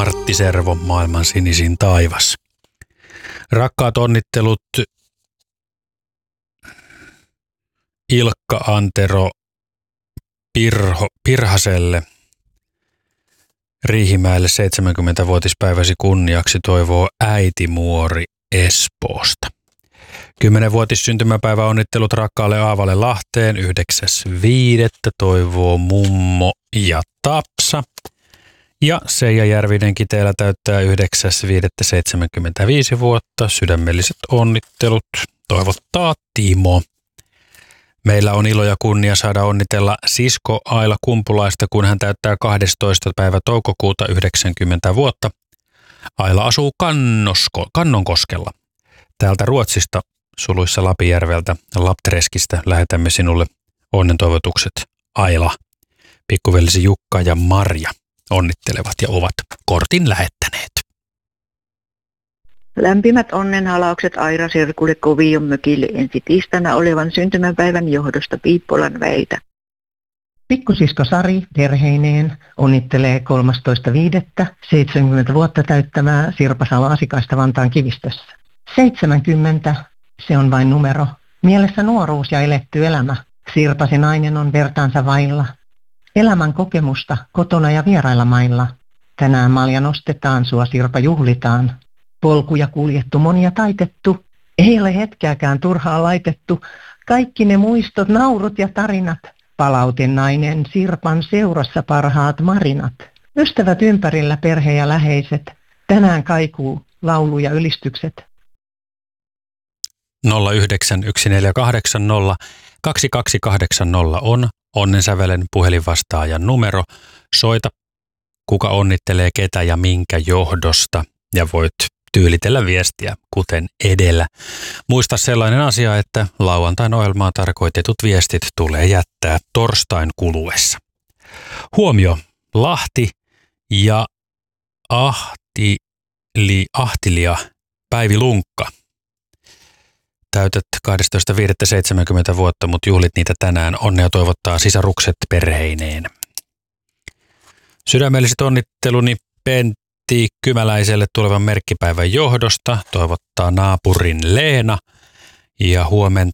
Martti Servo, maailman sinisin taivas. Rakkaat onnittelut Ilkka Antero Pirhaselle Riihimäelle 70-vuotispäiväsi kunniaksi toivoo äiti Muori Espoosta. 10-vuotis syntymäpäivä onnittelut rakkaalle Aavalle Lahteen 9.5. toivoo mummo ja Tapsa. Ja Seija Järvinen Kiteellä täyttää 9.5.75 vuotta. Sydämelliset onnittelut toivottaa Timo. Meillä on ilo ja kunnia saada onnitella sisko Aila Kumpulaista, kun hän täyttää 12. päivä toukokuuta 90 vuotta. Aila asuu Kannonkoskella. Täältä Ruotsista, suluissa Lapijärveltä, Laptreskistä lähetämme sinulle onnentoivotukset, Aila. Pikkuvelisi Jukka ja Marja onnittelevat ja ovat kortin lähettäneet. Lämpimät onnenhalaukset Aira Sirkulle Kovion mökille ensi tiistaina olevan syntymäpäivän johdosta Piippolan Väitä. Pikkusisko Sari perheineen onnittelee 13.5. 70 vuotta täyttämää Sirpa Salo-Asikaista Vantaan Kivistössä. 70, se on vain numero. Mielessä nuoruus ja eletty elämä. Sirpasi nainen on vertaansa vailla. Elämän kokemusta kotona ja vierailla mailla. Tänään malja nostetaan, sua Sirpa juhlitaan. Polkuja kuljettu, monia taitettu. Ei ole hetkeäkään turhaa laitettu. Kaikki ne muistot, naurut ja tarinat. Palautin nainen Sirpan seurassa parhaat marinat. Ystävät ympärillä, perhe ja läheiset. Tänään kaikuu laulu ja ylistykset. 0914802280 on onnensävelen puhelinvastaajan numero. Soita, kuka onnittelee ketä ja minkä johdosta, ja voit tyylitellä viestiä kuten edellä. Muista sellainen asia, että lauantain ohjelmaan tarkoitetut viestit tulee jättää torstain kuluessa. Huomio, Lahti ja Ahtilia Päivi Lunkka. Täytät 12.5.70 vuotta, mutta juhlit niitä tänään. Onnea toivottaa sisarukset perheineen. Sydämelliset onnitteluni Pentti Kymäläiselle tulevan merkkipäivän johdosta. Toivottaa naapurin Leena. Ja huomenta